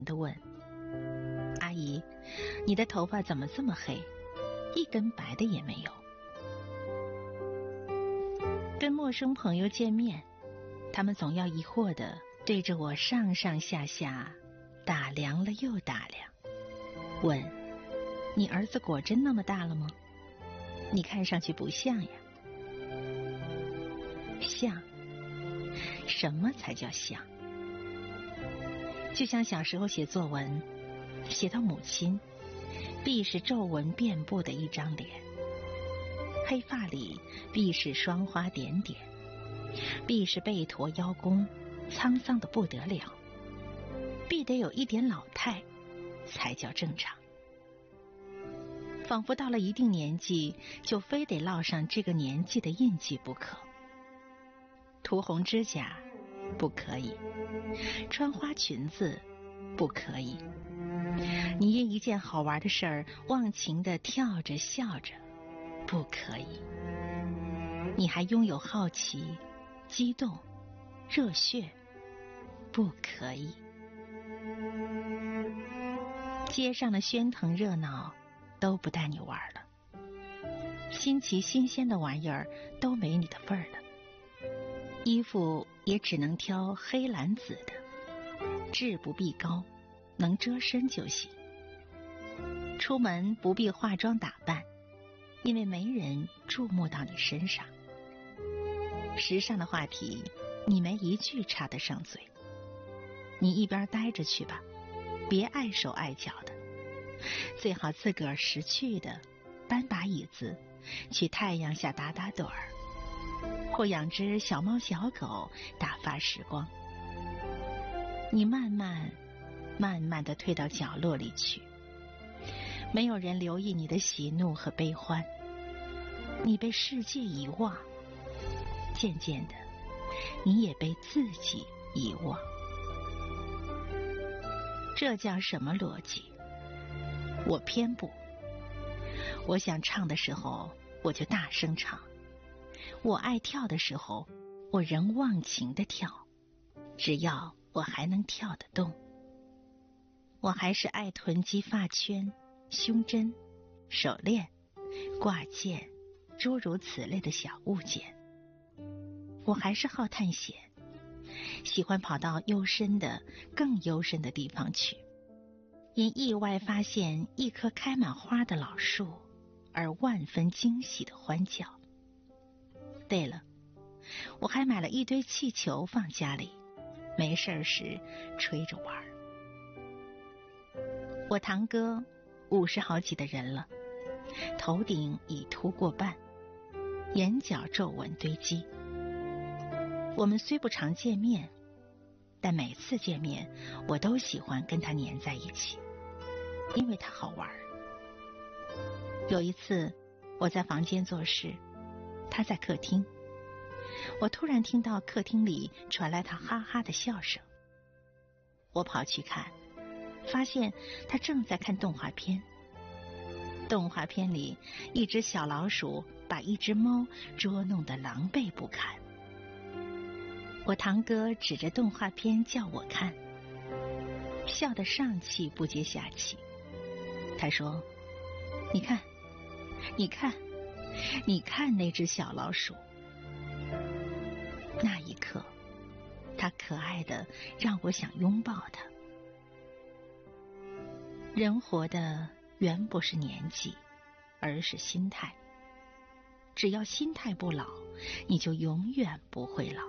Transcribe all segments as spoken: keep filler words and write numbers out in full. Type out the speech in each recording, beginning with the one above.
地问：阿姨，你的头发怎么这么黑，一根白的也没有？跟陌生朋友见面，他们总要疑惑地对着我上上下下打量了又打量，问：你儿子果真那么大了吗？你看上去不像呀。像？什么才叫像？就像小时候写作文，写到母亲，必是皱纹遍布的一张脸，黑发里必是霜花点点，必是背驼腰弓，沧桑的不得了，必得有一点老态，才叫正常。仿佛到了一定年纪，就非得烙上这个年纪的印记不可。涂红指甲不可以，穿花裙子不可以，你因一件好玩的事儿忘情地跳着笑着不可以，你还拥有好奇、激动、热血不可以。街上的喧腾热闹都不带你玩了，新奇新鲜的玩意儿都没你的份儿了，衣服也只能挑黑蓝紫的，质不必高，能遮身就行。出门不必化妆打扮，因为没人注目到你身上。时尚的话题你没一句插得上嘴，你一边待着去吧，别碍手碍脚的，最好自个儿识趣的搬把椅子去太阳下打打盹儿，或养只小猫小狗打发时光。你慢慢慢慢地退到角落里去，没有人留意你的喜怒和悲欢，你被世界遗忘，渐渐的你也被自己遗忘。这叫什么逻辑？我偏不。我想唱的时候我就大声唱，我爱跳的时候我仍忘情地跳，只要我还能跳得动。我还是爱囤积发圈、胸针、手链、挂件，诸如此类的小物件。我还是好探险，喜欢跑到幽深的更幽深的地方去，因意外发现一棵开满花的老树而万分惊喜的欢叫。对了，我还买了一堆气球放家里，没事时吹着玩。我堂哥五十好几的人了，头顶已秃过半，眼角皱纹堆积。我们虽不常见面，但每次见面我都喜欢跟他黏在一起，因为他好玩。有一次我在房间做事，他在客厅，我突然听到客厅里传来他哈哈的笑声。我跑去看，发现他正在看动画片。动画片里一只小老鼠把一只猫捉弄得狼狈不堪。我堂哥指着动画片叫我看，笑得上气不接下气。他说：你看你看你看那只小老鼠。那一刻他可爱的让我想拥抱他。人活的原不是年纪，而是心态。只要心态不老，你就永远不会老。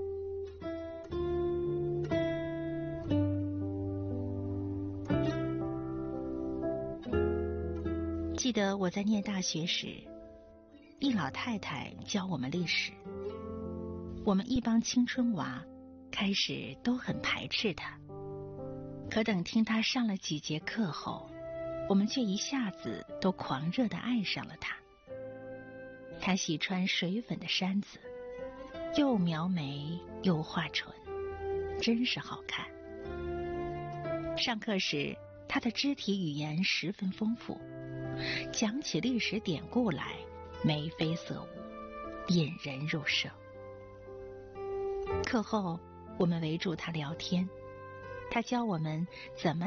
记得我在念大学时，一老太太教我们历史，我们一帮青春娃开始都很排斥她，可等听她上了几节课后，我们却一下子都狂热地爱上了她。她喜穿水粉的衫子，又描眉又画唇，真是好看。上课时她的肢体语言十分丰富，讲起历史典故来眉飞色舞，引人入胜。课后我们围住他聊天， 他教我们怎么